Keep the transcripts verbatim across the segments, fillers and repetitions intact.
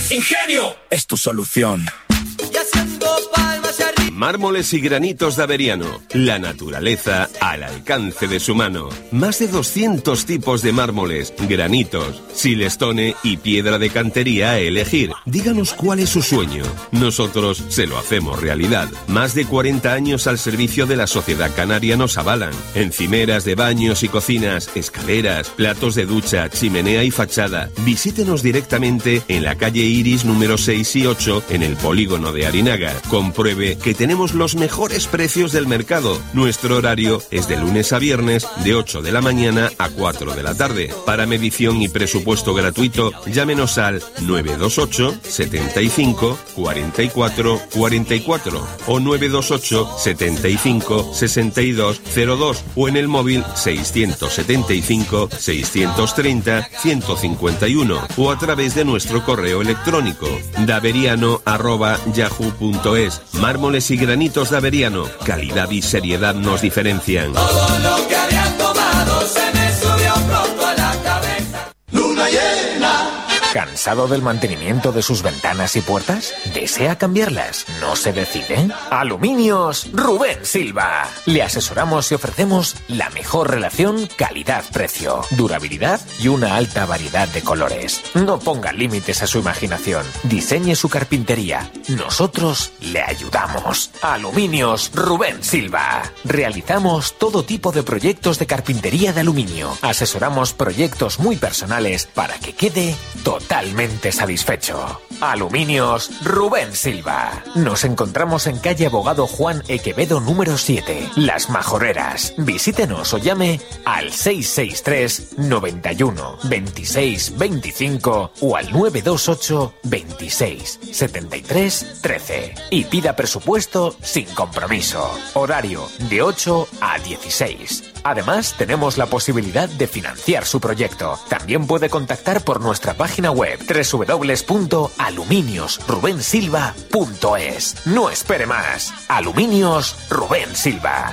Ingenio es tu solución. Mármoles y granitos de Averiano. La naturaleza al alcance de su mano. Más de doscientos tipos de mármoles, granitos, silestone y piedra de cantería a elegir. Díganos cuál es su sueño. Nosotros se lo hacemos realidad. Más de cuarenta años al servicio de la sociedad canaria nos avalan. Encimeras de baños y cocinas, escaleras, platos de ducha, chimenea y fachada. Visítenos directamente en la calle Iris número seis y ocho en el polígono de Arinaga. Compruebe que tenemos Tenemos los mejores precios del mercado. Nuestro horario es de lunes a viernes de ocho de la mañana a cuatro de la tarde. Para medición y presupuesto gratuito, llámenos al nueve dos ocho, setenta y cinco, cuarenta y cuatro, cuarenta y cuatro o nueve dos ocho, setenta y cinco, sesenta y dos, cero dos o en el móvil seiscientos setenta y cinco, seiscientos treinta, ciento cincuenta y uno o a través de nuestro correo electrónico daveriano arroba yahoo punto es. Mármoles y granitos de Averiano. Calidad y seriedad nos diferencian. Todo lo que habían tomado se me subió pronto a la cabeza. Luna llena. ¿Cansado del mantenimiento de sus ventanas y puertas? ¿Desea cambiarlas? ¿No se decide? Aluminios Rubén Silva. Le asesoramos y ofrecemos la mejor relación calidad-precio, durabilidad y una alta variedad de colores. No ponga límites a su imaginación. Diseñe su carpintería. Nosotros le ayudamos. Aluminios Rubén Silva. Realizamos todo tipo de proyectos de carpintería de aluminio. Asesoramos proyectos muy personales para que quede todo totalmente satisfecho. Aluminios Rubén Silva. Nos encontramos en calle Abogado Juan Equevedo número siete, Las Majoreras. Visítenos o llame al seis seis tres, noventa y uno, veintiséis, veinticinco o al nueve dos ocho, veintiséis, setenta y tres, trece y pida presupuesto sin compromiso. Horario de ocho a dieciséis. Además, tenemos la posibilidad de financiar su proyecto. También puede contactar por nuestra página web doble u doble u doble u punto aluminios rubén silva punto es. No espere más. Aluminios Rubén Silva.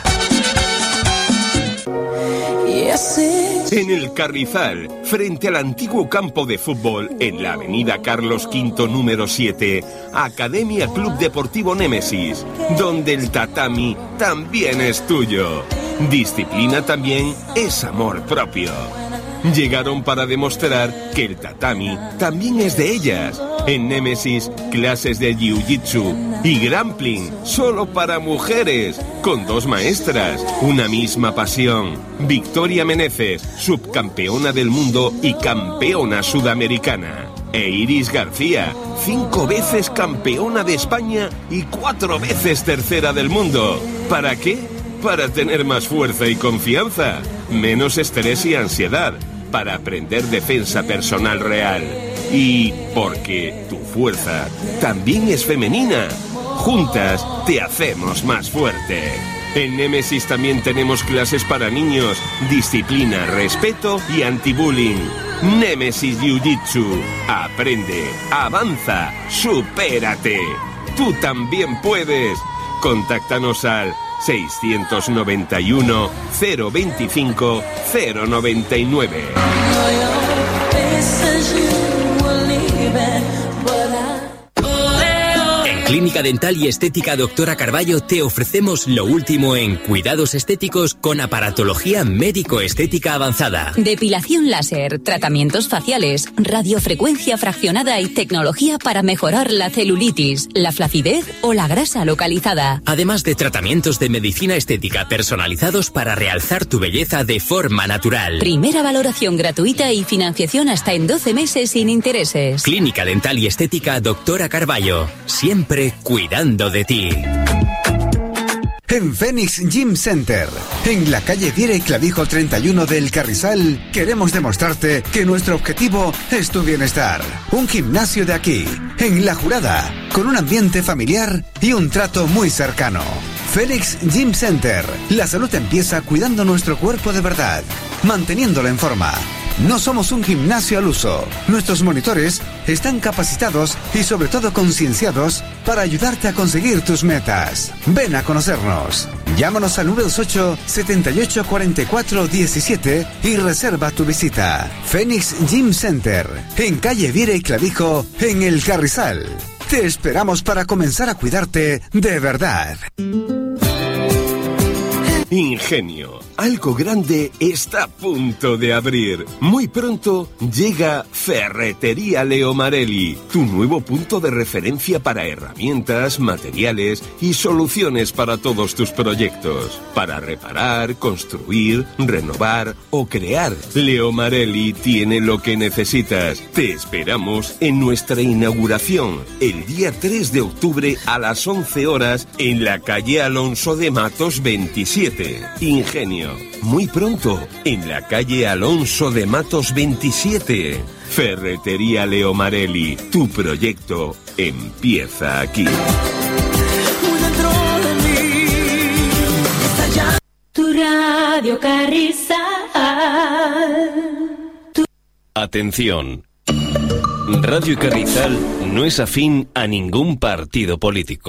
En el Carrizal, frente al antiguo campo de fútbol, en la avenida Carlos quinto número siete, Academia Club Deportivo Némesis, donde el tatami también es tuyo. Disciplina también es amor propio. Llegaron para demostrar que el tatami también es de ellas. En Némesis, clases de jiu-jitsu y grappling solo para mujeres, con dos maestras, una misma pasión. Victoria Meneses, subcampeona del mundo y campeona sudamericana. E Iris García, cinco veces campeona de España y cuatro veces tercera del mundo. ¿Para qué? Para tener más fuerza y confianza, menos estrés y ansiedad, para aprender defensa personal real. Y porque tu fuerza también es femenina. Juntas te hacemos más fuerte. En Némesis también tenemos clases para niños, disciplina, respeto y anti-bullying. Némesis Jiu-Jitsu. Aprende, avanza, supérate. Tú también puedes. Contáctanos al seiscientos noventa y uno, cero veinticinco, cero noventa y nueve. Clínica Dental y Estética Doctora Carballo te ofrecemos lo último en cuidados estéticos con aparatología médico-estética avanzada. Depilación láser, tratamientos faciales, radiofrecuencia fraccionada y tecnología para mejorar la celulitis, la flacidez o la grasa localizada. Además de tratamientos de medicina estética personalizados para realzar tu belleza de forma natural. Primera valoración gratuita y financiación hasta en doce meses sin intereses. Clínica Dental y Estética Doctora Carballo. Siempre cuidando de ti. En Phoenix Gym Center, en la calle Viera y Clavijo treinta y uno del Carrizal, queremos demostrarte que nuestro objetivo es tu bienestar. Un gimnasio de aquí, en La Jurada, con un ambiente familiar y un trato muy cercano. Phoenix Gym Center, la salud empieza cuidando nuestro cuerpo de verdad, manteniéndolo en forma. No somos un gimnasio al uso. Nuestros monitores están capacitados y sobre todo concienciados para ayudarte a conseguir tus metas. Ven a conocernos. Llámanos al nueve dos ocho, setenta y ocho, cuarenta y cuatro, diecisiete y reserva tu visita. Phoenix Gym Center, en calle Viera y Clavijo, en El Carrizal. Te esperamos para comenzar a cuidarte de verdad. Ingenio, algo grande está a punto de abrir. Muy pronto llega Ferretería Leo Marelli, tu nuevo punto de referencia para herramientas, materiales y soluciones para todos tus proyectos. Para reparar, construir, renovar o crear, Leo Marelli tiene lo que necesitas. Te esperamos en nuestra inauguración el día tres de octubre a las once horas en la calle Alonso de Matos veintisiete. Ingenio, muy pronto en la calle Alonso de Matos veintisiete. Ferretería Leo Marelli, tu proyecto empieza aquí. Tu Radio Carrizal. Tu... Atención. Radio Carrizal no es afín a ningún partido político.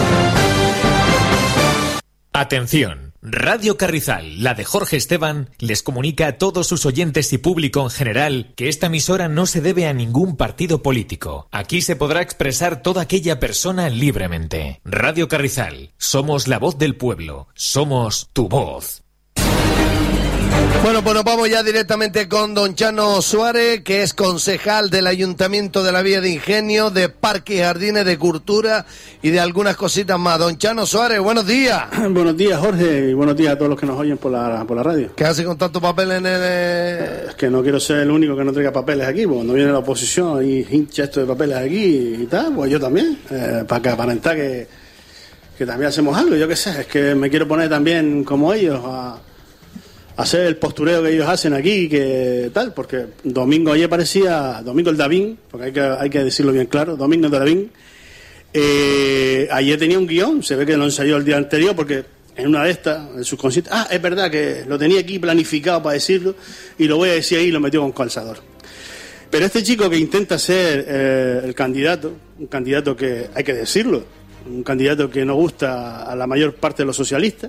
Atención. Radio Carrizal, la de Jorge Esteban, les comunica a todos sus oyentes y público en general que esta emisora no se debe a ningún partido político. Aquí se podrá expresar toda aquella persona libremente. Radio Carrizal, somos la voz del pueblo, somos tu voz. Bueno, pues nos vamos ya directamente con don Chano Suárez, que es concejal del Ayuntamiento de la Villa de Ingenio, de Parques y Jardines, de Cultura y de algunas cositas más. Don Chano Suárez, buenos días. Buenos días, Jorge, y buenos días a todos los que nos oyen por la, por la radio. ¿Qué hace con tanto papel en el...? Eh... Es que no quiero ser el único que no traiga papeles aquí, porque cuando viene la oposición y hincha esto de papeles aquí y tal, pues yo también, eh, para que aparentar que, que también hacemos algo, yo qué sé, es que me quiero poner también como ellos a... hacer el postureo que ellos hacen aquí, que tal, porque Domingo ayer parecía, Domingo el Davín, porque hay que, hay que decirlo bien claro, Domingo el Davín, eh, ayer tenía un guión, se ve que lo ensayó el día anterior, porque en una de estas, el subconsciente, ah, es verdad que lo tenía aquí planificado para decirlo, y lo voy a decir ahí y lo metió con calzador. Pero este chico que intenta ser eh, el candidato, un candidato que, hay que decirlo, un candidato que no gusta a la mayor parte de los socialistas,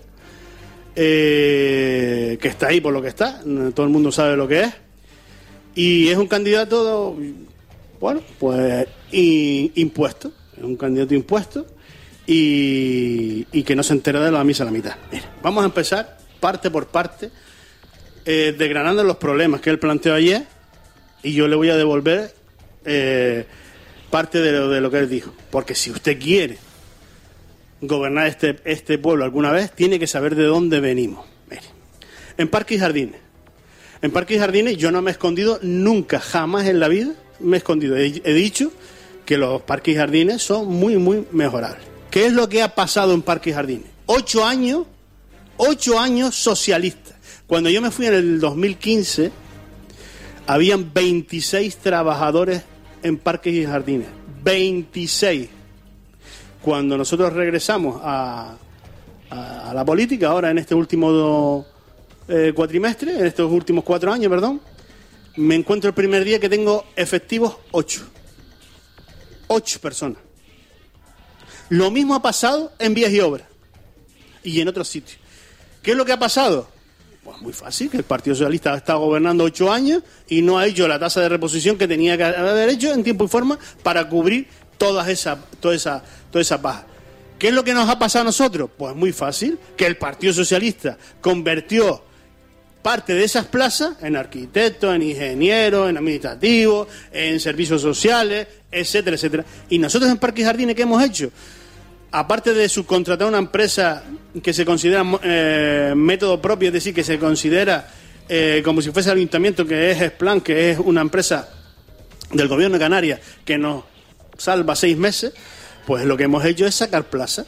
Eh, que está ahí por lo que está, todo el mundo sabe lo que es, y es un candidato, bueno, pues y, impuesto, es un candidato impuesto y, y que no se entera de la misa a la mitad. Mira, vamos a empezar parte por parte, eh, desgranando los problemas que él planteó ayer, y yo le voy a devolver eh, parte de lo, de lo que él dijo, porque si usted quiere gobernar este, este pueblo alguna vez, tiene que saber de dónde venimos. Mire, en Parques y Jardines, en Parques y Jardines yo no me he escondido nunca, jamás en la vida me he escondido. He, he dicho que los Parques y Jardines son muy, muy mejorables. ¿Qué es lo que ha pasado en Parques y Jardines? Ocho años, ocho años socialistas. Cuando yo me fui en el dos mil quince, habían veintiséis trabajadores en Parques y Jardines. veintiséis. Cuando nosotros regresamos a, a, a la política, ahora en este último do, eh, cuatrimestre, en estos últimos cuatro años, perdón, me encuentro el primer día que tengo efectivos ocho. Ocho personas. Lo mismo ha pasado en Vías y Obras y en otros sitios. ¿Qué es lo que ha pasado? Pues muy fácil, que el Partido Socialista ha estado gobernando ocho años y no ha hecho la tasa de reposición que tenía que haber hecho en tiempo y forma para cubrir todas esa, toda esa, toda esa paja. ¿Qué es lo que nos ha pasado a nosotros? Pues muy fácil, que el Partido Socialista convirtió parte de esas plazas en arquitectos, en ingenieros, en administrativos, en servicios sociales, etcétera, etcétera. Y nosotros en Parques y Jardines, ¿qué hemos hecho? Aparte de subcontratar una empresa que se considera eh, método propio, es decir, que se considera eh, como si fuese el ayuntamiento, que es Esplan, que es una empresa del gobierno de Canarias, que nos salva seis meses, pues lo que hemos hecho es sacar plaza.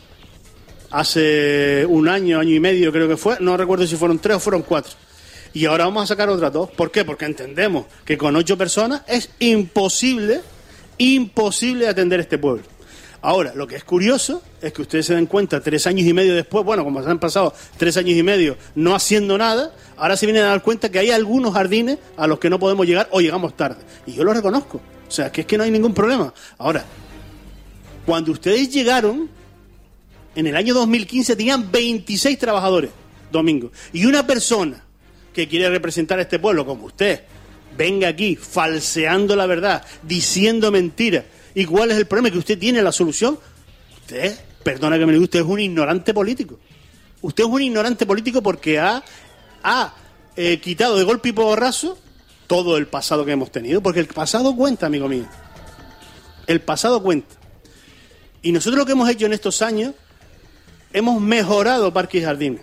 Hace un año, año y medio creo que fue, no recuerdo si fueron tres o fueron cuatro. Y ahora vamos a sacar otras dos. ¿Por qué? Porque entendemos que con ocho personas es imposible, imposible atender este pueblo. Ahora, lo que es curioso es que ustedes se den cuenta tres años y medio después, bueno, como se han pasado tres años y medio no haciendo nada, ahora se vienen a dar cuenta que hay algunos jardines a los que no podemos llegar o llegamos tarde. Y yo lo reconozco. O sea, que es que no hay ningún problema. Ahora, cuando ustedes llegaron, en el año dos mil quince tenían veintiséis trabajadores, Domingo. Y una persona que quiere representar a este pueblo como usted, venga aquí falseando la verdad, diciendo mentiras. ¿Y cuál es el problema? Que usted tiene la solución. Usted, perdona que me lo diga, usted es un ignorante político. Usted es un ignorante político porque ha, ha eh, quitado de golpe y porrazo todo el pasado que hemos tenido. Porque el pasado cuenta, amigo mío. El pasado cuenta. Y nosotros lo que hemos hecho en estos años, hemos mejorado parques y jardines.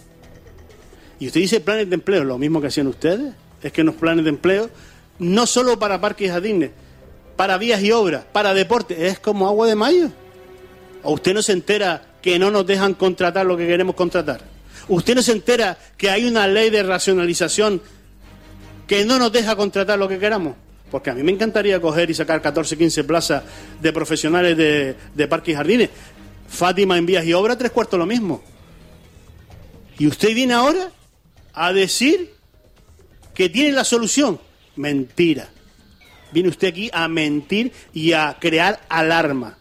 Y usted dice planes de empleo, lo mismo que hacían ustedes. Es que los planes de empleo, no solo para parques y jardines, para vías y obras, para deporte, es como agua de mayo. ¿O usted no se entera que no nos dejan contratar lo que queremos contratar? ¿Usted no se entera que hay una ley de racionalización que no nos deja contratar lo que queramos? Porque a mí me encantaría coger y sacar catorce, quince plazas de profesionales de, de parques y jardines. Fátima en vías y obras, tres cuartos lo mismo. Y usted viene ahora a decir que tiene la solución. Mentira. Viene usted aquí a mentir y a crear alarma.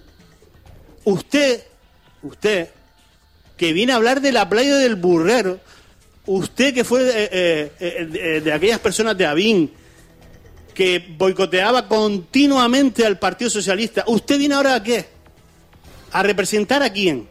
Usted, usted, que viene a hablar de la playa del Burrero, usted que fue eh, eh, eh, de aquellas personas de Avín, que boicoteaba continuamente al Partido Socialista, ¿usted viene ahora a qué? ¿A representar a quién?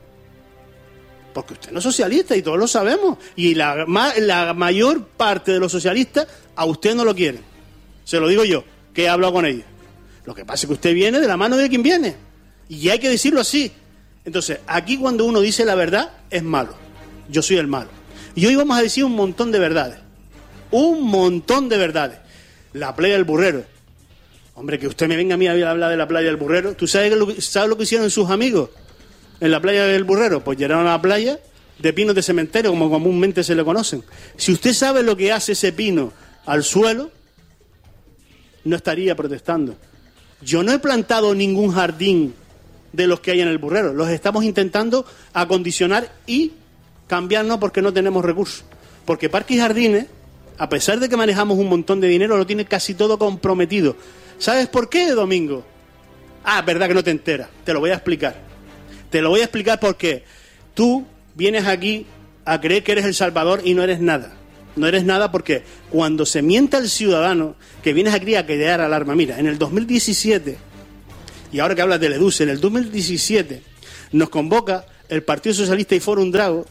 Porque usted no es socialista y todos lo sabemos. Y la, la mayor parte de los socialistas a usted no lo quieren. Se lo digo yo, que he hablado con ellos. Lo que pasa es que usted viene de la mano de quien viene. Y hay que decirlo así. Entonces, aquí cuando uno dice la verdad, es malo. Yo soy el malo. Y hoy vamos a decir un montón de verdades. Un montón de verdades. La playa del Burrero. Hombre, que usted me venga a mí a hablar de la playa del Burrero. ¿Tú sabes lo, sabes lo que hicieron sus amigos en la playa del Burrero? Pues llegaron a la playa de pinos de cementerio, como comúnmente se le conocen. Si usted sabe lo que hace ese pino al suelo, no estaría protestando. Yo no he plantado ningún jardín de los que hay en el Burrero. Los estamos intentando acondicionar y cambiarnos porque no tenemos recursos. Porque Parques y Jardines, a pesar de que manejamos un montón de dinero, lo tiene casi todo comprometido. ¿Sabes por qué, Domingo? Ah, verdad que no te enteras. Te lo voy a explicar. Te lo voy a explicar porque tú vienes aquí a creer que eres el Salvador y no eres nada. No eres nada porque cuando se mienta al ciudadano, que vienes aquí a crear alarma. Mira, en el dos mil diecisiete, y ahora que hablas del EDUCE, en el dos mil diecisiete nos convoca el Partido Socialista y Fórum Drago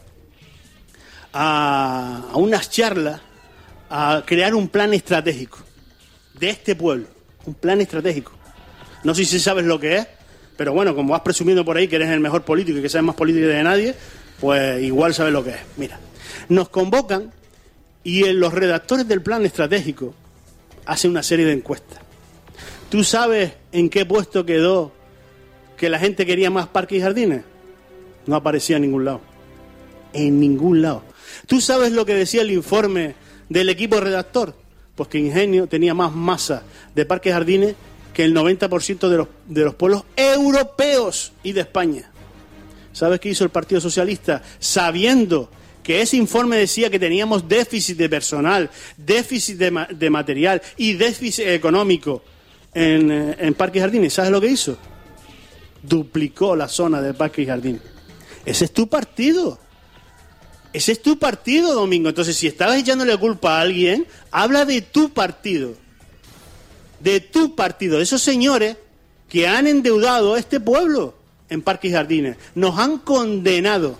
a, a unas charlas a crear un plan estratégico de este pueblo. Un plan estratégico. No sé si sabes lo que es, pero bueno, como vas presumiendo por ahí que eres el mejor político y que sabes más política de nadie, pues igual sabes lo que es. Mira, nos convocan y en los redactores del plan estratégico hacen una serie de encuestas. ¿Tú sabes en qué puesto quedó que la gente quería más parques y jardines? No aparecía en ningún lado. En ningún lado. ¿Tú sabes lo que decía el informe del equipo redactor? Pues que Ingenio tenía más masa de parques y jardines que el noventa por ciento de los, de los pueblos europeos y de España. ¿Sabes qué hizo el Partido Socialista? Sabiendo que ese informe decía que teníamos déficit de personal, déficit de, ma- de material y déficit económico en, en parques y jardines. ¿Sabes lo que hizo? Duplicó la zona de parques y jardines. Ese es tu partido. Ese es tu partido, Domingo. Entonces, si estabas echándole culpa a alguien, habla de tu partido. De tu partido. De esos señores que han endeudado a este pueblo en parques y jardines. Nos han condenado.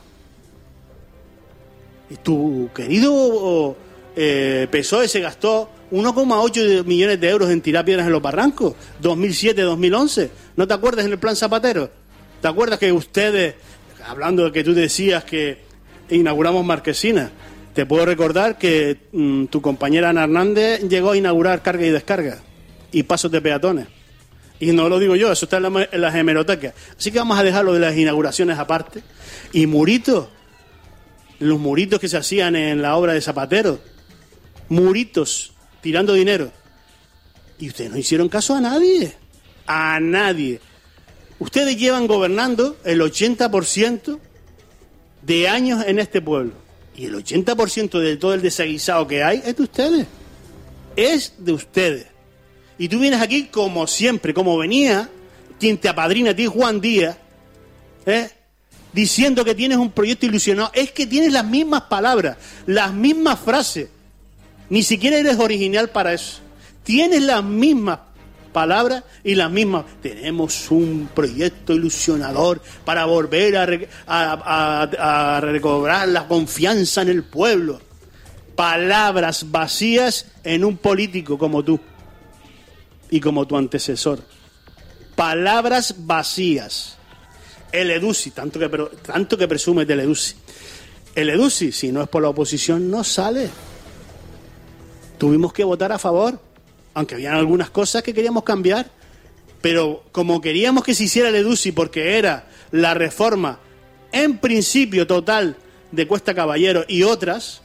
Y tu querido eh, P S O E se gastó uno coma ocho millones de euros en tirar piedras en los barrancos. dos mil siete dos mil once. ¿No te acuerdas en el plan Zapatero? ¿Te acuerdas que ustedes, hablando de que tú decías que inauguramos Marquesinas, te puedo recordar que mmm, tu compañera Ana Hernández llegó a inaugurar carga y descarga y pasos de peatones? Y no lo digo yo, eso está en, la, en las hemerotecas. Así que vamos a dejarlo de las inauguraciones aparte. Y muritos, los muritos que se hacían en la obra de Zapatero, muritos tirando dinero. Y ustedes no hicieron caso a nadie, a nadie. Ustedes llevan gobernando el ochenta por ciento de años en este pueblo. Y el ochenta por ciento de todo el desaguisado que hay es de ustedes. Es de ustedes. Y tú vienes aquí como siempre, como venía, quien te apadrina a ti, Juan Díaz, ¿eh? diciendo que tienes un proyecto ilusionado. Es que tienes las mismas palabras, las mismas frases. Ni siquiera eres original para eso. Tienes las mismas palabras y las mismas. Tenemos un proyecto ilusionador para volver a, re, a, a, a recobrar la confianza en el pueblo. Palabras vacías en un político como tú y como tu antecesor. Palabras vacías. El EDUSI, tanto que, tanto que presumes del EDUSI. El EDUSI, si no es por la oposición, no sale. Tuvimos que votar a favor, aunque habían algunas cosas que queríamos cambiar, pero como queríamos que se hiciera el EDUSI porque era la reforma en principio total de Cuesta Caballero y otras,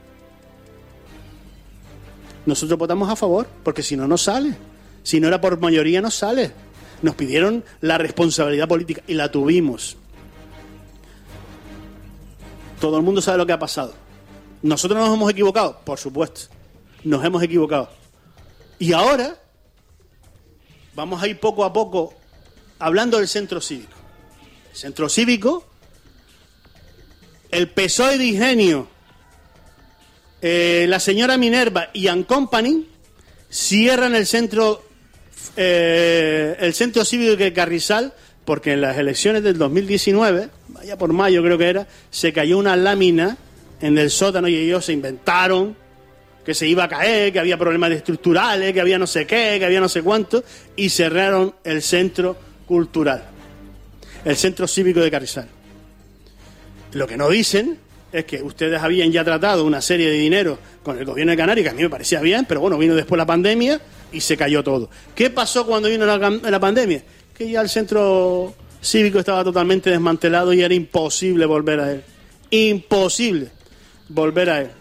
nosotros votamos a favor, porque si no, no sale. Si no era por mayoría, no sale. Nos pidieron la responsabilidad política y la tuvimos. Todo el mundo sabe lo que ha pasado. ¿Nosotros nos hemos equivocado? Por supuesto, nos hemos equivocado. Y ahora vamos a ir poco a poco hablando del centro cívico. El centro cívico, el P S O E de Ingenio, eh, la señora Minerva y And Company cierran el centro eh, el centro cívico de Carrizal, porque en las elecciones del dos mil diecinueve, vaya por mayo creo que era, se cayó una lámina en el sótano y ellos se inventaron que se iba a caer, que había problemas estructurales, que había no sé qué, que había no sé cuánto, y cerraron el centro cultural, el centro cívico de Carrizal. Lo que no dicen es que ustedes habían ya tratado una serie de dinero con el gobierno de Canarias, que a mí me parecía bien, pero bueno, vino después la pandemia y se cayó todo. ¿Qué pasó cuando vino la, la pandemia? Que ya el centro cívico estaba totalmente desmantelado y era imposible volver a él. Imposible volver a él.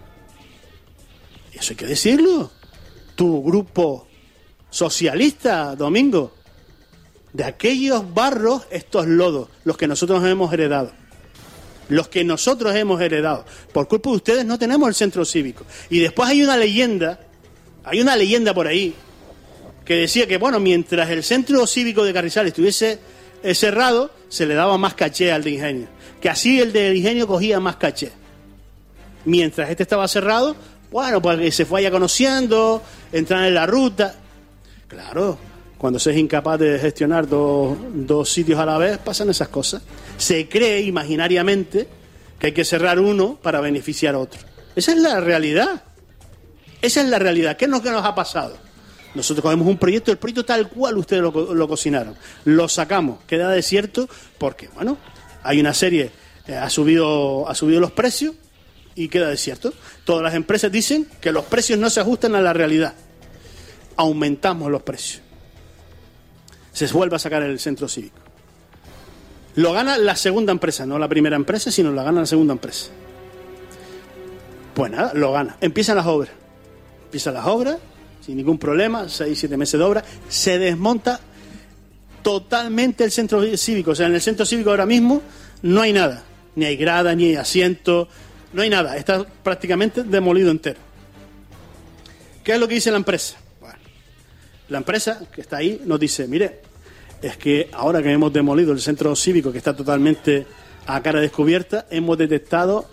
Y eso hay que decirlo. Tu grupo socialista, Domingo, de aquellos barros, estos lodos, los que nosotros hemos heredado. Los que nosotros hemos heredado. Por culpa de ustedes no tenemos el centro cívico. Y después hay una leyenda, hay una leyenda por ahí, que decía que, bueno, mientras el centro cívico de Carrizal estuviese eh, cerrado, se le daba más caché al de Ingenio. Que así el de Ingenio cogía más caché. Mientras este estaba cerrado, bueno, pues que se vaya conociendo, entrar en la ruta. Claro, cuando se es incapaz de gestionar dos, dos sitios a la vez, pasan esas cosas. Se cree imaginariamente que hay que cerrar uno para beneficiar a otro. Esa es la realidad. Esa es la realidad. ¿Qué es lo que nos ha pasado? Nosotros cogemos un proyecto, el proyecto tal cual ustedes lo, lo cocinaron. Lo sacamos, queda desierto porque, bueno, hay una serie, eh, ha subido, ha subido los precios y queda desierto. Todas las empresas dicen que los precios no se ajustan a la realidad. Aumentamos los precios. Se vuelve a sacar el centro cívico. Lo gana la segunda empresa, no la primera empresa, sino la gana la segunda empresa. Pues nada, lo gana. Empiezan las obras. Empiezan las obras, sin ningún problema, seis, siete meses de obra. Se desmonta totalmente el centro cívico. O sea, en el centro cívico ahora mismo no hay nada. Ni hay gradas, ni hay asientos, no hay nada. Está prácticamente demolido entero. ¿Qué es lo que dice la empresa? Bueno, la empresa que está ahí nos dice, mire, es que ahora que hemos demolido el centro cívico, que está totalmente a cara descubierta, hemos detectado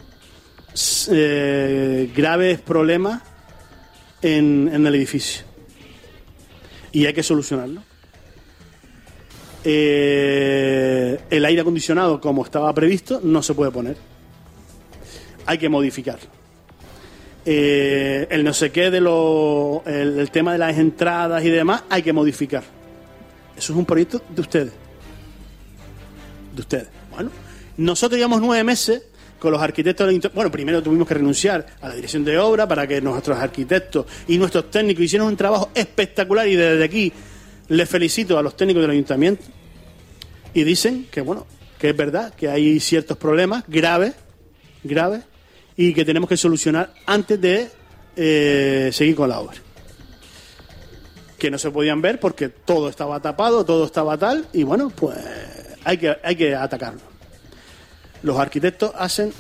eh, graves problemas en, en el edificio. Y hay que solucionarlo. Eh, el aire acondicionado, como estaba previsto, no se puede poner. Hay que modificarlo. Eh, el no sé qué de lo, el, el tema de las entradas y demás, hay que modificar. Eso es un proyecto de ustedes. De ustedes. Bueno, nosotros llevamos nueve meses con los arquitectos del Inter... Bueno, primero tuvimos que renunciar a la dirección de obra para que nuestros arquitectos y nuestros técnicos hicieran un trabajo espectacular, y desde aquí les felicito a los técnicos del ayuntamiento. Y dicen que, bueno, que es verdad que hay ciertos problemas graves, graves, y que tenemos que solucionar antes de eh, seguir con la obra. Que no se podían ver porque todo estaba tapado, todo estaba tal, y bueno, pues hay que, hay que atacarlo. Los arquitectos hacen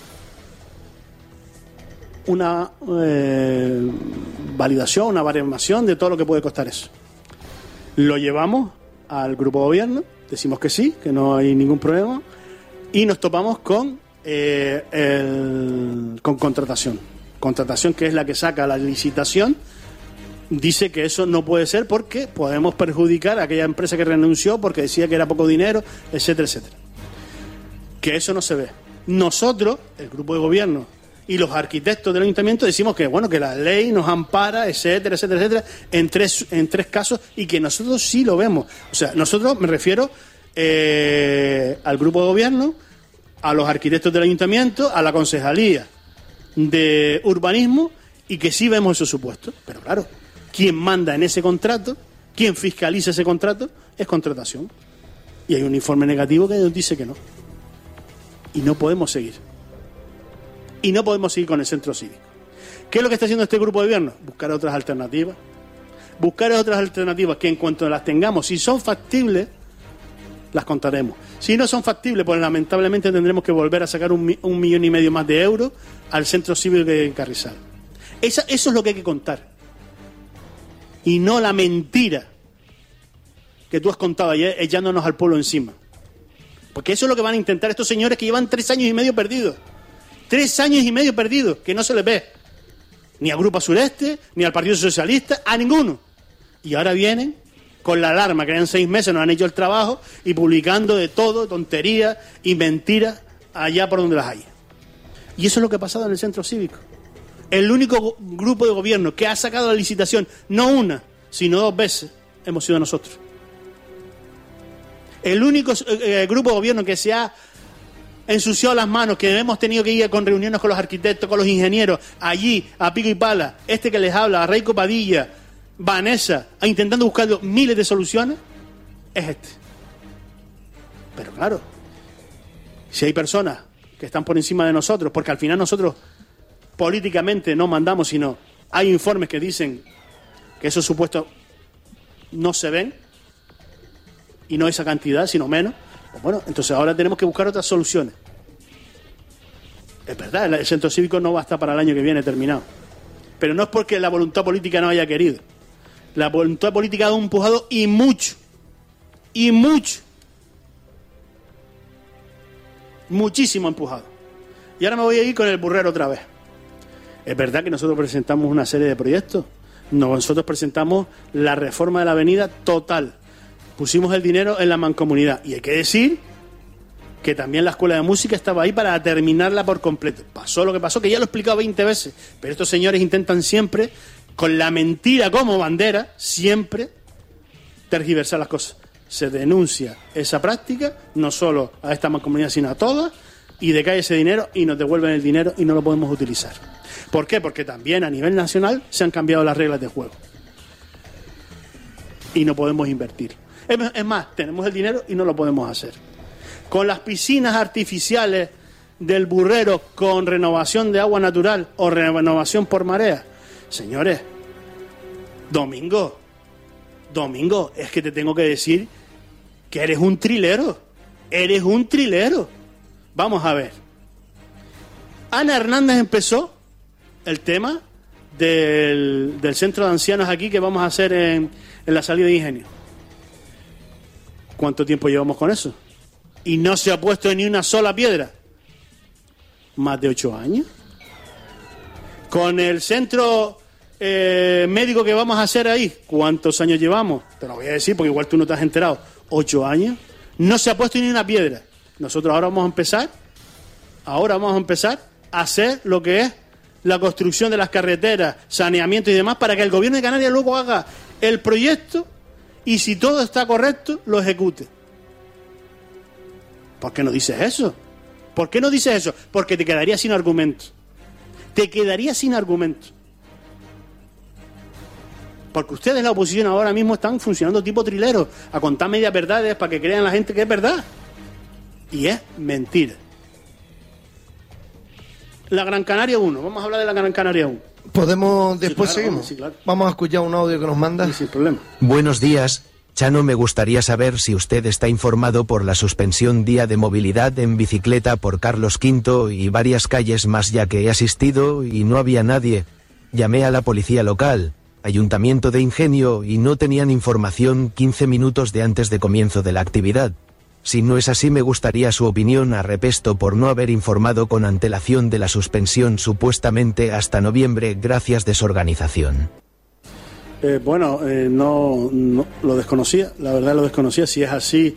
una eh, validación, una valoración de todo lo que puede costar eso. Lo llevamos al grupo de gobierno, decimos que sí, que no hay ningún problema, y nos topamos con, eh, el, con contratación. Contratación que es la que saca la licitación. Dice que eso no puede ser porque podemos perjudicar a aquella empresa que renunció porque decía que era poco dinero, etcétera, etcétera. Que eso no se ve. Nosotros, el grupo de gobierno y los arquitectos del ayuntamiento decimos que bueno, que la ley nos ampara, etcétera, etcétera, etcétera, en tres, en tres casos, y que nosotros sí lo vemos. O sea, nosotros, me refiero eh, al grupo de gobierno, a los arquitectos del ayuntamiento, a la concejalía de urbanismo, y que sí vemos esos supuestos. Pero claro, quien manda en ese contrato, quien fiscaliza ese contrato, es contratación. Y hay un informe negativo que nos dice que no. Y no podemos seguir. Y no podemos seguir con el centro cívico. ¿Qué es lo que está haciendo este grupo de gobierno? Buscar otras alternativas. Buscar otras alternativas que en cuanto las tengamos, si son factibles, las contaremos. Si no son factibles, pues lamentablemente tendremos que volver a sacar un, un millón y medio más de euros al centro cívico de Carrizal. Esa, eso es lo que hay que contar. Y no la mentira que tú has contado ayer echándonos al pueblo encima. Porque eso es lo que van a intentar estos señores que llevan tres años y medio perdidos. Tres años y medio perdidos, que no se les ve. Ni al Grupo Sureste, ni al Partido Socialista, a ninguno. Y ahora vienen con la alarma, que en seis meses nos han hecho el trabajo, y publicando de todo, tonterías y mentiras, allá por donde las hay. Y eso es lo que ha pasado en el centro cívico. El único grupo de gobierno que ha sacado la licitación, no una, sino dos veces, hemos sido nosotros. El único eh, grupo de gobierno que se ha ensuciado las manos, que hemos tenido que ir con reuniones con los arquitectos, con los ingenieros, allí, a pico y pala, este que les habla, a Raico Padilla, Vanessa, intentando buscar miles de soluciones, es este. Pero claro, si hay personas que están por encima de nosotros, porque al final nosotros políticamente no mandamos, sino hay informes que dicen que esos supuestos no se ven, y no esa cantidad, sino menos, pues bueno, entonces ahora tenemos que buscar otras soluciones. Es verdad, el centro cívico no va a estar para el año que viene terminado. Pero no es porque la voluntad política no haya querido. La voluntad política ha empujado y mucho. Y mucho. Muchísimo empujado. Y ahora me voy a ir con el burrero otra vez. Es verdad que nosotros presentamos una serie de proyectos. Nosotros presentamos la reforma de la avenida total. Pusimos el dinero en la mancomunidad. Y hay que decir que también la escuela de música estaba ahí para terminarla por completo. Pasó lo que pasó, que ya lo he explicado veinte veces. Pero estos señores intentan siempre, con la mentira como bandera, siempre tergiversar las cosas. Se denuncia esa práctica, no solo a esta mancomunidad, sino a todas, y decae ese dinero y nos devuelven el dinero y no lo podemos utilizar. ¿Por qué? Porque también a nivel nacional se han cambiado las reglas de juego. Y no podemos invertir. Es más, tenemos el dinero y no lo podemos hacer. Con las piscinas artificiales del burrero con renovación de agua natural o renovación por marea. Señores, Domingo, Domingo, es que te tengo que decir que eres un trilero. Eres un trilero. Vamos a ver. Ana Hernández empezó el tema del, del centro de ancianos aquí que vamos a hacer en, en la salida de Ingenio. ¿Cuánto tiempo llevamos con eso? Y no se ha puesto ni una sola piedra. Más de ocho años. Con el centro eh, médico que vamos a hacer ahí, ¿cuántos años llevamos? Te lo voy a decir porque igual tú no te has enterado. Ocho años. No se ha puesto ni una piedra. Nosotros ahora vamos a empezar, ahora vamos a empezar a hacer lo que es la construcción de las carreteras, saneamiento y demás, para que el gobierno de Canarias luego haga el proyecto y si todo está correcto, lo ejecute. ¿Por qué no dices eso? ¿Por qué no dices eso? Porque te quedarías sin argumentos. Te quedarías sin argumentos. Porque ustedes, la oposición, ahora mismo están funcionando tipo trileros, a contar medias verdades para que crean la gente que es verdad. Y es mentira. La Gran Canaria uno. Vamos a hablar de la Gran Canaria uno. ¿Podemos después sí, claro, seguimos? Sí, claro. Vamos a escuchar un audio que nos manda. Sí, sin problema. Buenos días. Chano, me gustaría saber si usted está informado por la suspensión día de movilidad en bicicleta por Carlos quinto y varias calles más, ya que he asistido y no había nadie. Llamé a la policía local, Ayuntamiento de Ingenio, y no tenían información quince minutos de antes de comienzo de la actividad. Si no es así, me gustaría su opinión a Repesto por no haber informado con antelación de la suspensión supuestamente hasta noviembre gracias desorganización. Eh, bueno, eh, no, no lo desconocía, la verdad lo desconocía. Si es así,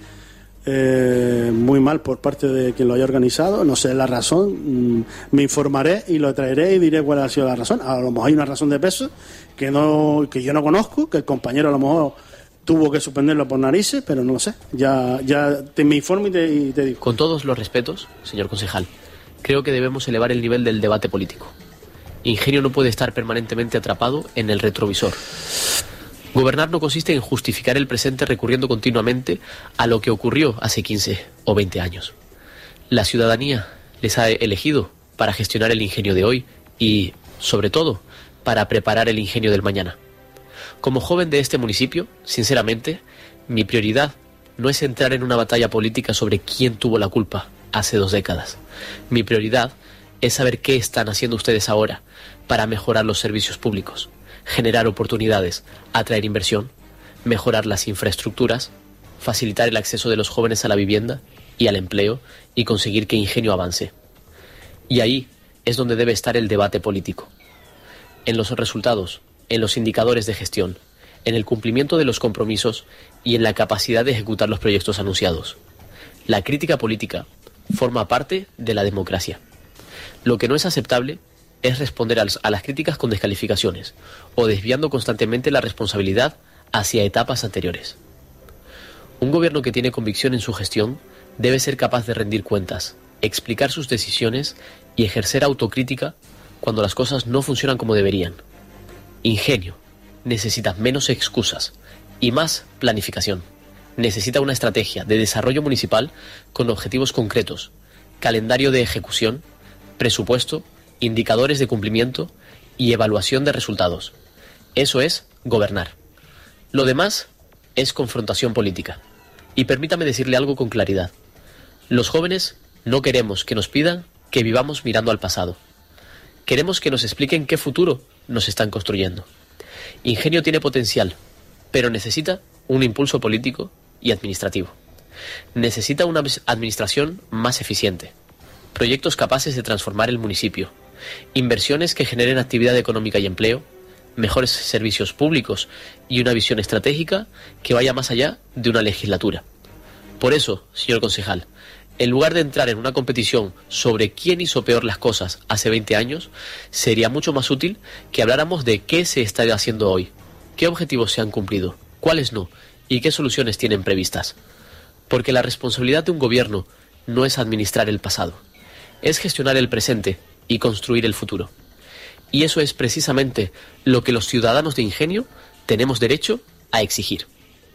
eh, muy mal por parte de quien lo haya organizado. No sé la razón, mm, me informaré y lo traeré y diré cuál ha sido la razón. A lo mejor hay una razón de peso que no que yo no conozco, que el compañero a lo mejor tuvo que suspenderlo por narices, pero no lo sé. Ya, ya te me informo y te, y te digo. Con todos los respetos, señor concejal, creo que debemos elevar el nivel del debate político. Ingenio no puede estar permanentemente atrapado en el retrovisor. Gobernar no consiste en justificar el presente recurriendo continuamente a lo que ocurrió hace quince o veinte años. La ciudadanía les ha elegido para gestionar el ingenio de hoy y, sobre todo, para preparar el ingenio del mañana. Como joven de este municipio, sinceramente, mi prioridad no es entrar en una batalla política sobre quién tuvo la culpa hace dos décadas. Mi prioridad es saber qué están haciendo ustedes ahora para mejorar los servicios públicos, generar oportunidades, atraer inversión, mejorar las infraestructuras, facilitar el acceso de los jóvenes a la vivienda y al empleo y conseguir que Ingenio avance. Y ahí es donde debe estar el debate político. En los resultados, en los indicadores de gestión, en el cumplimiento de los compromisos y en la capacidad de ejecutar los proyectos anunciados. La crítica política forma parte de la democracia. Lo que no es aceptable es responder a las críticas con descalificaciones o desviando constantemente la responsabilidad hacia etapas anteriores. Un gobierno que tiene convicción en su gestión debe ser capaz de rendir cuentas, explicar sus decisiones y ejercer autocrítica cuando las cosas no funcionan como deberían. Ingenio necesita menos excusas y más planificación. Necesita una estrategia de desarrollo municipal con objetivos concretos, calendario de ejecución, presupuesto, indicadores de cumplimiento y evaluación de resultados. Eso es gobernar. Lo demás es confrontación política. Y permítame decirle algo con claridad. Los jóvenes no queremos que nos pidan que vivamos mirando al pasado. Queremos que nos expliquen qué futuro nos están construyendo. Ingenio tiene potencial, pero necesita un impulso político y administrativo. Necesita una administración más eficiente, proyectos capaces de transformar el municipio, inversiones que generen actividad económica y empleo, mejores servicios públicos y una visión estratégica que vaya más allá de una legislatura. Por eso, señor concejal, en lugar de entrar en una competición sobre quién hizo peor las cosas hace veinte años, sería mucho más útil que habláramos de qué se está haciendo hoy, qué objetivos se han cumplido, cuáles no y qué soluciones tienen previstas. Porque la responsabilidad de un gobierno no es administrar el pasado, es gestionar el presente y construir el futuro. Y eso es precisamente lo que los ciudadanos de Ingenio tenemos derecho a exigir.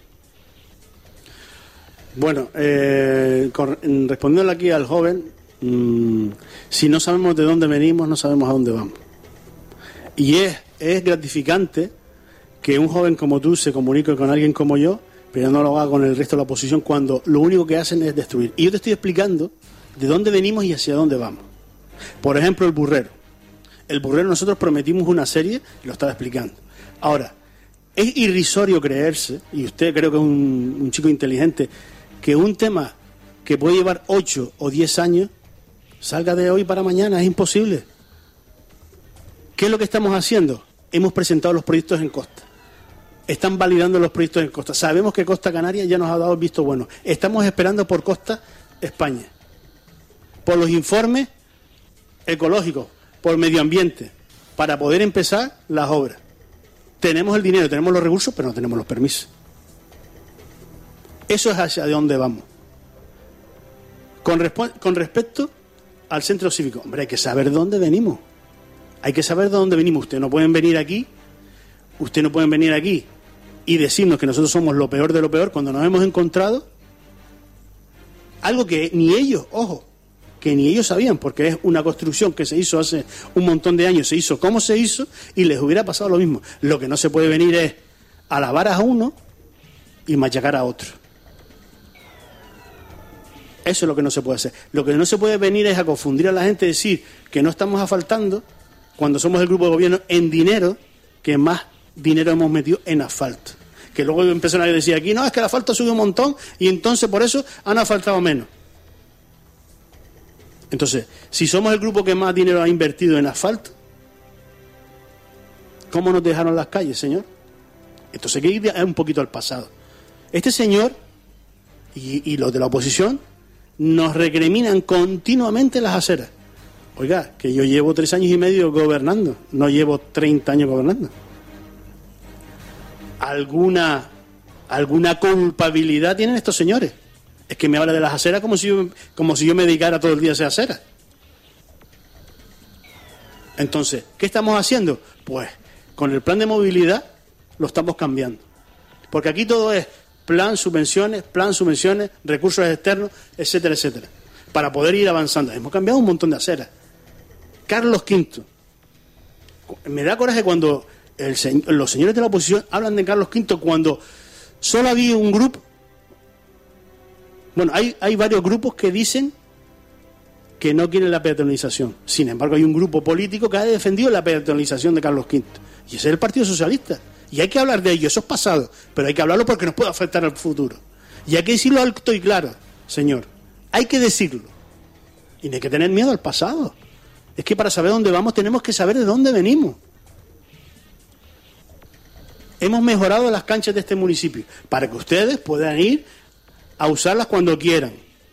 Bueno, eh, con, respondiendo aquí al joven, mmm, si no sabemos de dónde venimos, no sabemos a dónde vamos. Y es, es gratificante que un joven como tú se comunique con alguien como yo, pero no lo haga con el resto de la oposición, cuando lo único que hacen es destruir. Y yo te estoy explicando de dónde venimos y hacia dónde vamos. Por ejemplo, el burrero. El burrero, nosotros prometimos una serie y lo estaba explicando. Ahora, es irrisorio creerse, y usted creo que es un, un chico inteligente, que un tema que puede llevar ocho o diez años salga de hoy para mañana. Es imposible. ¿Qué es lo que estamos haciendo? Hemos presentado los proyectos en Costa. Están validando los proyectos en Costa. Sabemos que Costa Canaria ya nos ha dado el visto bueno. Estamos esperando por Costa España, por los informes ecológicos, por medio ambiente, para poder empezar las obras. Tenemos el dinero, tenemos los recursos, pero no tenemos los permisos. Eso es hacia dónde vamos. Con, con respecto al centro cívico, hombre, hay que saber dónde venimos. Hay que saber de dónde venimos. Ustedes no pueden venir aquí, ustedes no pueden venir aquí y decirnos que nosotros somos lo peor de lo peor cuando nos hemos encontrado algo que ni ellos, ojo, que ni ellos sabían, porque es una construcción que se hizo hace un montón de años, se hizo como se hizo y les hubiera pasado lo mismo. Lo que no se puede venir es alabar a uno y machacar a otro. Eso es lo que no se puede hacer. Lo que no se puede venir es a confundir a la gente y decir que no estamos asfaltando cuando somos el grupo de gobierno en dinero, que más dinero hemos metido en asfalto. que luego empezaron a decir aquí, no, es que el asfalto sube un montón y entonces por eso han asfaltado menos. Entonces, si somos el grupo que más dinero ha invertido en asfalto, ¿cómo nos dejaron las calles, señor? Entonces hay que ir un poquito al pasado. Este señor y, y los de la oposición nos recriminan continuamente las aceras. Oiga, que yo llevo tres años y medio gobernando, no llevo treinta años gobernando. ¿Alguna, alguna culpabilidad tienen estos señores? Es que me habla de las aceras como si yo, como si yo me dedicara todo el día a hacer aceras. Entonces, ¿qué estamos haciendo? Pues con el plan de movilidad lo estamos cambiando. Porque aquí todo es plan, subvenciones, plan, subvenciones, recursos externos, etcétera, etcétera. Para poder ir avanzando. Hemos cambiado un montón de aceras. Carlos Quinto. Me da coraje cuando el, los señores de la oposición hablan de Carlos Quinto cuando solo había un grupo. Bueno, hay, hay varios grupos que dicen que no quieren la peatonalización. Sin embargo, hay un grupo político que ha defendido la peatonalización de Carlos Quinto. Y ese es el Partido Socialista. Y hay que hablar de ello, eso es pasado. Pero hay que hablarlo porque nos puede afectar al futuro. Y hay que decirlo alto y claro, señor. Hay que decirlo. Y no hay que tener miedo al pasado. Es que para saber dónde vamos tenemos que saber de dónde venimos. Hemos mejorado las canchas de este municipio para que ustedes puedan ir a usarlas cuando quieran.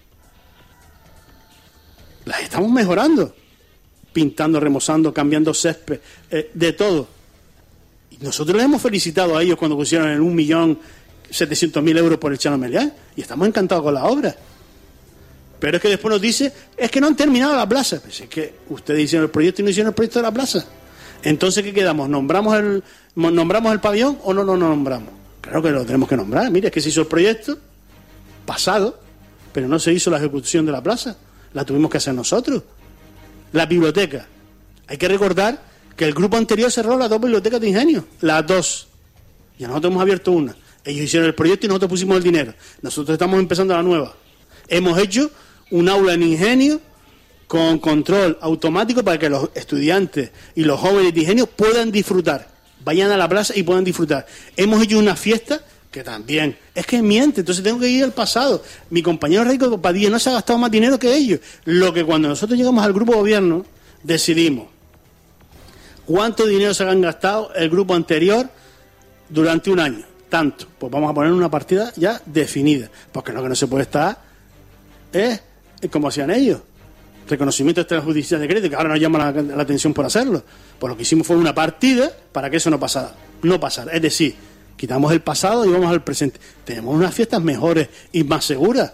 Las estamos mejorando. Pintando, remozando, cambiando césped, eh, de todo. Y nosotros les hemos felicitado a ellos cuando pusieron en un millón setecientos mil euros por el Chano Meliá. Y estamos encantados con la obra. Pero es que después nos dice, es que no han terminado la plaza. Pues es que ustedes hicieron el proyecto y no hicieron el proyecto de la plaza. Entonces, ¿qué quedamos? ¿Nombramos el nombramos el pabellón o no lo no, no nombramos? Claro que lo tenemos que nombrar. Mire, es que se hizo el proyecto pasado, pero no se hizo la ejecución de la plaza. La tuvimos que hacer nosotros. La biblioteca. Hay que recordar que el grupo anterior cerró las dos bibliotecas de Ingenio. Las dos. Y nosotros hemos abierto una. Ellos hicieron el proyecto y nosotros pusimos el dinero. Nosotros estamos empezando la nueva. Hemos hecho un aula en Ingenio con control automático para que los estudiantes y los jóvenes de Ingenio puedan disfrutar. Vayan a la plaza y puedan disfrutar. Hemos hecho una fiesta que también es que miente, entonces tengo que ir al pasado. Mi compañero Raico Padilla no se ha gastado más dinero que ellos. Lo que cuando nosotros llegamos al grupo de gobierno decidimos cuánto dinero se han gastado el grupo anterior durante un año. Tanto, pues vamos a poner una partida ya definida, porque lo que no se puede estar es como hacían ellos, reconocimiento extrajudicial de crédito, que ahora nos llama la, la atención por hacerlo. Pues lo que hicimos fue una partida para que eso no pasara, no pasara. Es decir, quitamos el pasado y vamos al presente. Tenemos unas fiestas mejores y más seguras.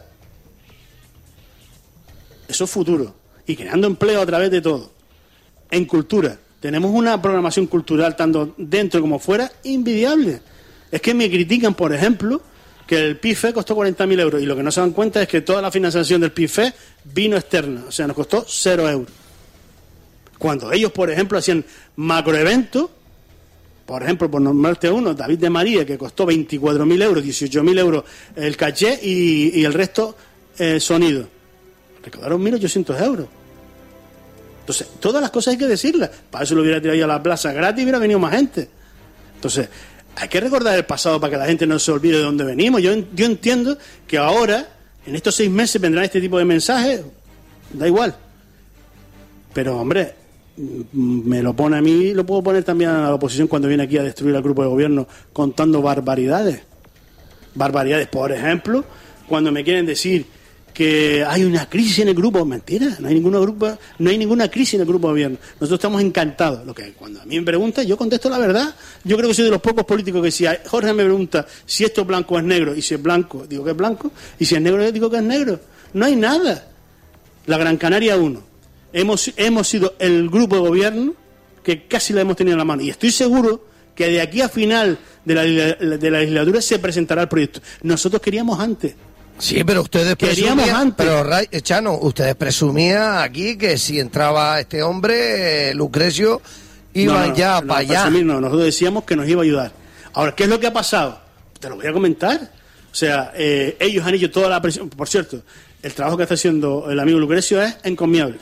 Eso es futuro. Y creando empleo a través de todo. En cultura, tenemos una programación cultural tanto dentro como fuera invidiable. Es que me critican, por ejemplo, que el P I F E costó cuarenta mil euros y lo que no se dan cuenta es que toda la financiación del P I F E vino externa, o sea, nos costó cero euros. Cuando ellos, por ejemplo, hacían macroeventos, por ejemplo, por nombrarte uno, David de María, que costó veinticuatro mil euros, dieciocho mil euros el caché y, y el resto eh, sonido, recaudaron mil ochocientos euros. Entonces, todas las cosas hay que decirlas. Para eso lo hubiera tirado a la plaza gratis y hubiera venido más gente. Entonces, hay que recordar el pasado para que la gente no se olvide de dónde venimos. Yo, yo entiendo que ahora, en estos seis meses, vendrán este tipo de mensajes. Da igual. Pero, hombre, me lo pone a mí, lo puedo poner también a la oposición cuando viene aquí a destruir al grupo de gobierno contando barbaridades. Barbaridades. Por ejemplo, cuando me quieren decir que hay una crisis en el grupo, mentira, no hay ninguna grupo, no hay ninguna crisis en el grupo de gobierno. Nosotros estamos encantados. Lo que cuando a mí me preguntan, yo contesto la verdad. Yo creo que soy de los pocos políticos que si a Jorge me pregunta si esto es blanco o es negro, y si es blanco, digo que es blanco, y si es negro, digo que es negro. No hay nada. La Gran Canaria uno. Hemos, hemos sido el grupo de gobierno que casi la hemos tenido en la mano. Y estoy seguro que de aquí a final de la, de la legislatura se presentará el proyecto. Nosotros queríamos antes. Sí, pero ustedes queríamos presumían, antes. Pero Ray, Chano, ustedes presumían aquí que si entraba este hombre, eh, Lucrecio, iba no, no, ya no, para allá. Presumir, no, nosotros decíamos que nos iba a ayudar. Ahora, ¿qué es lo que ha pasado? Te lo voy a comentar. O sea, eh, ellos han hecho toda la presión. Por cierto, el trabajo que está haciendo el amigo Lucrecio es encomiable.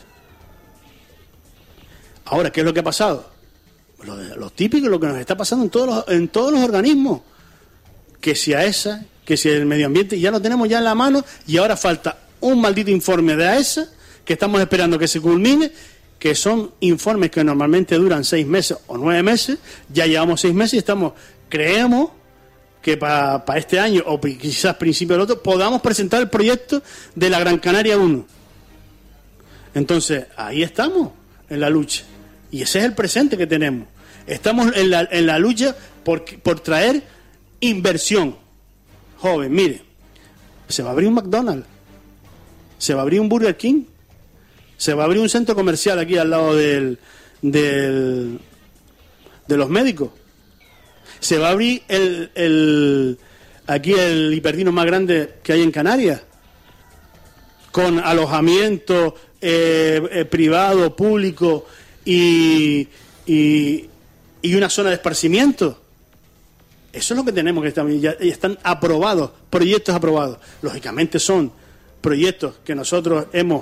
Ahora, ¿qué es lo que ha pasado? Lo, de, lo típico, lo que nos está pasando en todos los, en todos los organismos. que si a esa, que si el medio ambiente, ya lo tenemos ya en la mano y ahora falta un maldito informe de AESA que estamos esperando que se culmine, que son informes que normalmente duran seis meses o nueve meses, ya llevamos seis meses y estamos, creemos que para pa este año o quizás principio del otro podamos presentar el proyecto de la Gran Canaria uno. Entonces, ahí estamos en la lucha y ese es el presente que tenemos. Estamos en la, en la lucha por, por traer inversión. Joven, mire, se va a abrir un McDonald's, se va a abrir un Burger King, se va a abrir un centro comercial aquí al lado del, del de los médicos, se va a abrir el, el aquí el hiperdino más grande que hay en Canarias, con alojamiento eh, eh, privado, público y, y, y una zona de esparcimiento. Eso es lo que tenemos, que están, ya están aprobados, proyectos aprobados. Lógicamente son proyectos que nosotros hemos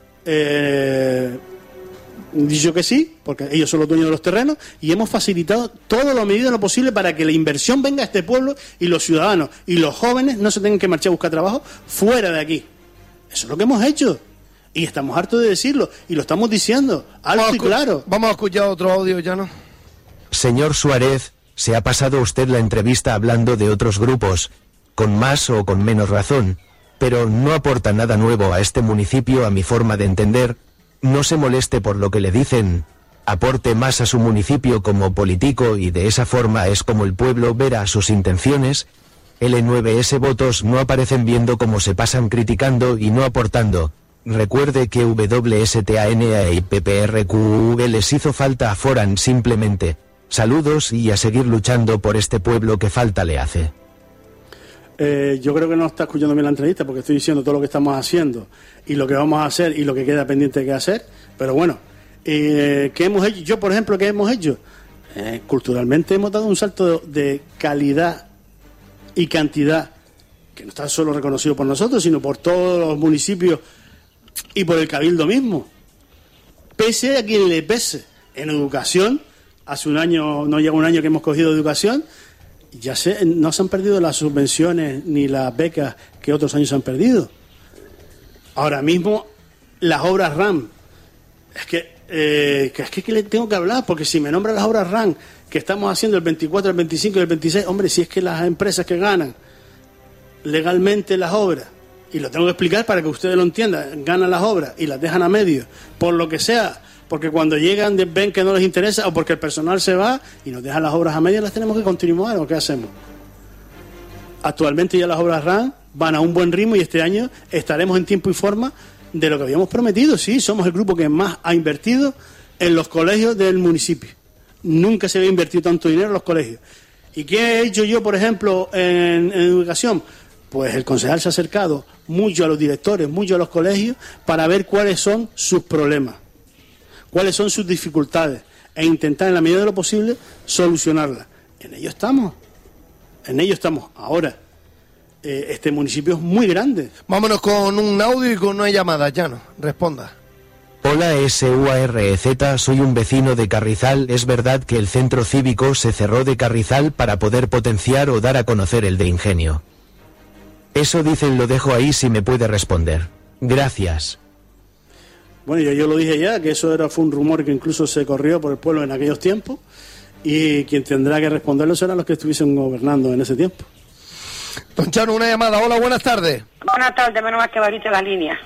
eh, dicho que sí, porque ellos son los dueños de los terrenos, y hemos facilitado todo lo medido lo posible para que la inversión venga a este pueblo y los ciudadanos y los jóvenes no se tengan que marchar a buscar trabajo fuera de aquí. Eso es lo que hemos hecho. Y estamos hartos de decirlo, y lo estamos diciendo, alto y claro. Vamos a escuchar otro audio, ya no. Señor Suárez, se ha pasado usted la entrevista hablando de otros grupos, con más o con menos razón, pero no aporta nada nuevo a este municipio a mi forma de entender. No se moleste por lo que le dicen, aporte más a su municipio como político y de esa forma es como el pueblo verá sus intenciones. L nueve S votos no aparecen viendo cómo se pasan criticando y no aportando. Recuerde que W S T A N A y P P R Q V les hizo falta a Foran simplemente. Saludos y a seguir luchando por este pueblo que falta le hace. Eh, yo creo que no está escuchando bien la entrevista porque estoy diciendo todo lo que estamos haciendo y lo que vamos a hacer y lo que queda pendiente de que hacer. Pero bueno, eh, ¿qué hemos hecho? Yo, por ejemplo, ¿qué hemos hecho? Eh, culturalmente hemos dado un salto de calidad y cantidad que no está solo reconocido por nosotros, sino por todos los municipios y por el Cabildo mismo. Pese a quien le pese. En educación, hace un año, no llega un año que hemos cogido educación, ya sé, no se han perdido las subvenciones ni las becas que otros años se han perdido. Ahora mismo, las obras R A M, es que, eh, que es que, que le tengo que hablar, porque si me nombran las obras R A M que estamos haciendo el veinticuatro, el veinticinco y el veintiséis, hombre, si es que las empresas que ganan legalmente las obras, y lo tengo que explicar para que ustedes lo entiendan, ganan las obras y las dejan a medio, por lo que sea, porque cuando llegan ven que no les interesa o porque el personal se va y nos dejan las obras a medio, las tenemos que continuar, ¿o qué hacemos? Actualmente ya las obras R A M van a un buen ritmo y este año estaremos en tiempo y forma de lo que habíamos prometido. Sí, somos el grupo que más ha invertido en los colegios del municipio. Nunca se había invertido tanto dinero en los colegios. ¿Y qué he hecho yo, por ejemplo, en, en educación? Pues el concejal se ha acercado mucho a los directores, mucho a los colegios, para ver cuáles son sus problemas, cuáles son sus dificultades, e intentar en la medida de lo posible solucionarlas. En ello estamos, en ello estamos. Ahora, eh, este municipio es muy grande. Vámonos con un audio y con una llamada, ya no, responda. Hola S U A R E Z, soy un vecino de Carrizal. ¿Es verdad que el centro cívico se cerró de Carrizal para poder potenciar o dar a conocer el de Ingenio? Eso dicen, lo dejo ahí si me puede responder. Gracias. Bueno, yo, yo lo dije ya, que eso era fue un rumor que incluso se corrió por el pueblo en aquellos tiempos, y quien tendrá que responderlo serán los que estuviesen gobernando en ese tiempo. Don Chano, una llamada. Hola, buenas tardes. Buenas tardes, menos mal que va ahorita la línea.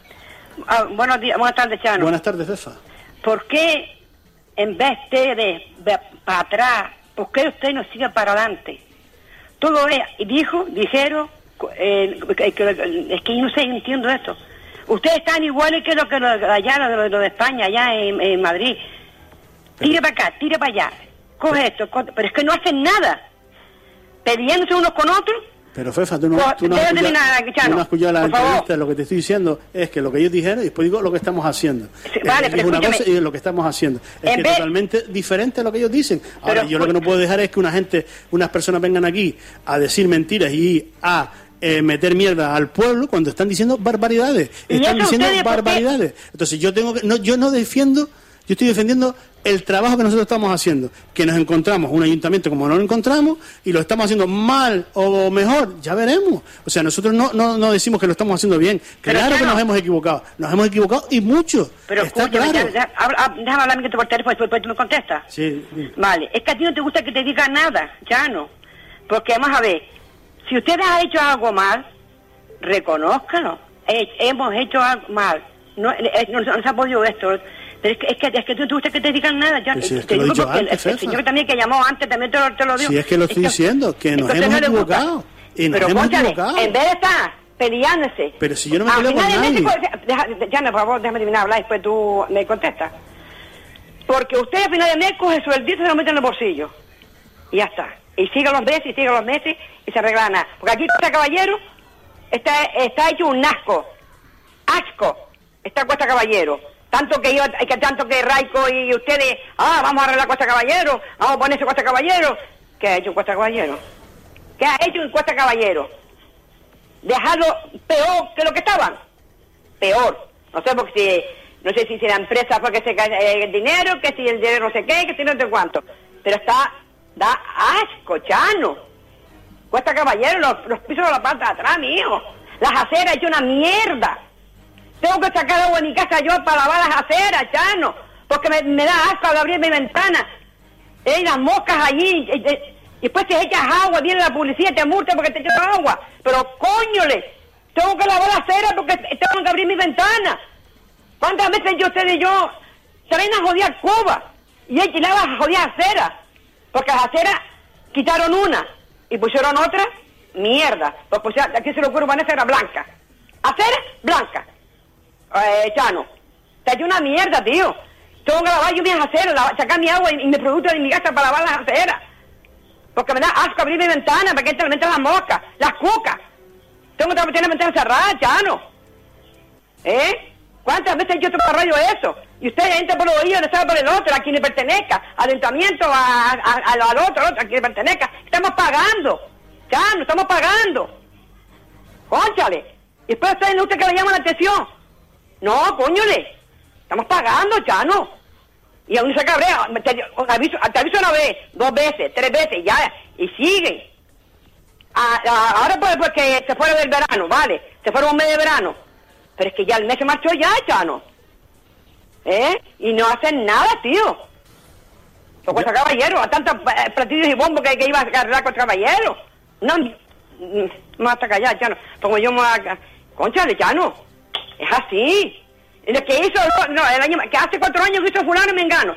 Ah, buenos días, buenas tardes, Chano. Buenas tardes, Fefa. ¿Por qué en vez de, de, de para atrás, por qué usted no sigue para adelante? Todo es, y dijo, dijeron, eh, que, que, es que yo no sé, entiendo esto. Ustedes están iguales que lo que lo, allá, lo, lo de España, allá en, en Madrid. Tire para acá, tire para allá. Coge esto, coge, pero es que no hacen nada. Peleándose unos con otros. Pero Fefa, tú no, tú no has escuchado, tú no has escuchado la entrevista. Lo que te estoy diciendo es que lo que ellos dijeron, y después digo lo que estamos haciendo. Sí, vale, es, pero es una escúchame. cosa y lo que estamos haciendo. Es En que vez... es totalmente diferente a lo que ellos dicen. Ahora, Pero, yo lo que no puedo dejar es que una gente, unas personas vengan aquí a decir mentiras y a eh, meter mierda al pueblo cuando están diciendo barbaridades. Están diciendo barbaridades. Entonces yo tengo que, no, yo no defiendo Yo estoy defendiendo el trabajo que nosotros estamos haciendo, que nos encontramos un ayuntamiento como no lo encontramos y lo estamos haciendo mal o mejor, ya veremos. O sea, nosotros no no, no decimos que lo estamos haciendo bien. Pero claro ya que no. nos hemos equivocado, nos hemos equivocado y mucho. Pero está escúchame, claro. ya- ya- habla- déjame hablar que te por teléfono, después tú me contestas. Sí, sí. Vale, es que a ti no te gusta que te digan nada, ya no. Porque vamos a ver, si ustedes han hecho algo mal, reconózcanlo. He- hemos hecho algo mal. No, eh, no, no se ha podido esto. Pero es que, es que, es que tú no te gusta que te digan nada, ya. Pero si es Te que lo he digo dicho porque el- antes, el, Fefa. señor también que llamó antes también te lo, te lo digo. Si es que lo estoy diciendo, que nos entonces hemos no le gusta. equivocado. Y nos Pero hemos cónchale, equivocado. en vez de estar peleándose. Pero si yo no me al peleo con final del mes, nadie. pues, deja- ya, por favor, déjame terminar de hablar y después tú me contestas. Porque usted al final del mes coge su sueldito y se lo mete en el bolsillo. Y ya está. Y sigue los meses, y sigue los meses, y se arregla nada. Porque aquí Cuesta Caballero está, está hecho un asco. Asco. Está Cuesta Caballero. Tanto que yo, que tanto que Raico y ustedes, ah, vamos a arreglar Cuesta Caballero, vamos a ponerse Cuesta Caballero. ¿Qué ha hecho Cuesta Caballero? ¿Qué ha hecho en Cuesta Caballero? Dejarlo peor que lo que estaban. Peor. No sé, porque si, no sé si, si la empresa fue que se cae eh, el dinero, que si el dinero no sé qué, que si no sé cuánto. Pero está, da asco, Chano. Cuesta Caballero, los, los pisos de la parte de atrás, mijo. Las aceras hecho una mierda. Tengo que sacar agua de mi casa yo para lavar las aceras, Chano. Porque me, me da asco al abrir mi ventana. Eh, las moscas allí. Eh, eh, y después te echas agua, viene la policía y te multa porque te echas agua. Pero coñole, tengo que lavar las aceras porque tengo que abrir mi ventana. ¿Cuántas veces yo, ustedes y yo, traen a joder Cuba y hay que lavar a joder aceras? Porque las aceras quitaron una y pusieron otra, mierda. Pues pusieron, aquí se le ocurre una acera blanca. Acera blanca. Eh, Chano, te ha hecho una mierda, tío. Tengo que lavar yo mis aceras, lavar- sacar mi agua y, y mi producto de mi casa para lavar las aceras. Porque me da asco abrir mi ventana, porque te meten las moscas, las cucas. Tengo que tener la ventana cerrada, Chano. ¿Eh? ¿Cuántas veces yo toco radio eso? Y usted entra por los oídos, no sabe por el otro, a quien le pertenezca, al ayuntamiento, a, a, a- al otro, al otro, a quien le pertenezca. Estamos pagando, Chano, estamos pagando. Cónchale. Y después ustedes no usted que le llaman la atención. No, coñole. Estamos pagando, Chano. Y aún se cabrea. Te, te aviso, te aviso una vez, dos veces, tres veces, ya. Y siguen. A- a- ahora pues, pues que se fuera del verano, vale. Se fueron un mes de verano. Pero es que ya el mes se marchó ya, Chano. ¿Eh? Y no hacen nada, tío. Con Cuesta Caballero, a tantos eh, platillos y bombos que, que iba a arreglar Cuesta Caballero. No, mm, me vas a callar, Chano. Como yo me voy a... Cónchale, Chano. Es así. El que hizo, no, el año, que hace cuatro años que hizo fulano y mengano.